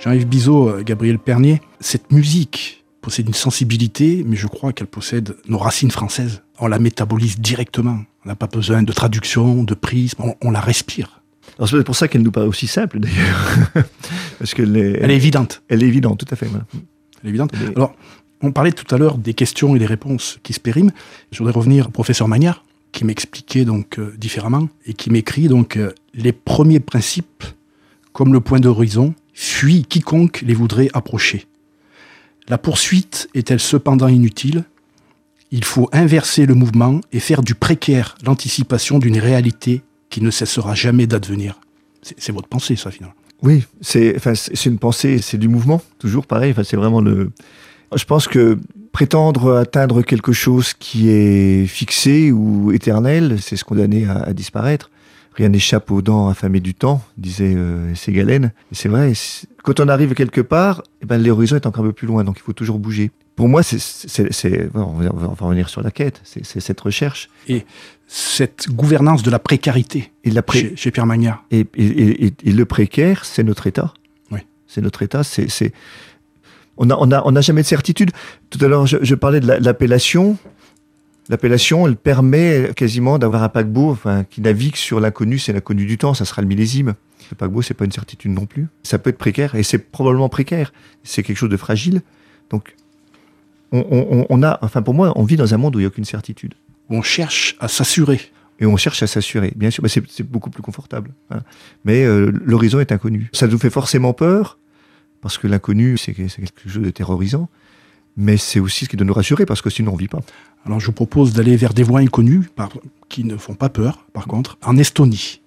Jean-Yves Bizot, Gabriel Pernier, cette musique possède une sensibilité, mais je crois qu'elle possède nos racines françaises. On la métabolise directement. On n'a pas besoin de traduction, de prisme, on la respire. Alors c'est pour ça qu'elle nous paraît aussi simple d'ailleurs. Parce qu'elle est, elle est évidente. Elle est évidente, tout à fait. Voilà. Elle est évidente. Alors, on parlait tout à l'heure des questions et des réponses qui se périment. Je voudrais revenir au professeur Magnard, qui m'expliquait donc différemment, et qui m'écrit donc les premiers principes, comme le point d'horizon, fuient quiconque les voudrait approcher. La poursuite est-elle cependant inutile ? Il faut inverser le mouvement et faire du précaire l'anticipation d'une réalité qui ne cessera jamais d'advenir. C'est votre pensée, ça, finalement. Oui, c'est une pensée, c'est du mouvement, toujours pareil. C'est vraiment Je pense que prétendre atteindre quelque chose qui est fixé ou éternel, c'est se condamner à disparaître. Rien n'échappe aux dents affamées du temps, disait Ségalène. Et c'est vrai, quand on arrive quelque part, l'horizon est encore un peu plus loin, donc il faut toujours bouger. Pour moi, on va revenir sur la quête, c'est cette recherche. Et cette gouvernance de la précarité chez Pierre Magnard. Et le précaire, c'est notre état. Oui. C'est notre état, on n'a jamais de certitude. Tout à l'heure, je parlais de l'appellation. L'appellation, elle permet quasiment d'avoir un paquebot qui navigue sur l'inconnu, c'est l'inconnu du temps, ça sera le millésime. Le paquebot, c'est pas une certitude non plus. Ça peut être précaire, et c'est probablement précaire. C'est quelque chose de fragile. Donc, pour moi, on vit dans un monde où il n'y a aucune certitude. On cherche à s'assurer. Et on cherche à s'assurer, bien sûr, c'est beaucoup plus confortable. Hein. Mais l'horizon est inconnu. Ça nous fait forcément peur, parce que l'inconnu, c'est quelque chose de terrorisant. Mais c'est aussi ce qui doit nous rassurer, parce que sinon on ne vit pas. Alors je vous propose d'aller vers des voies inconnues, qui ne font pas peur, par contre, en Estonie.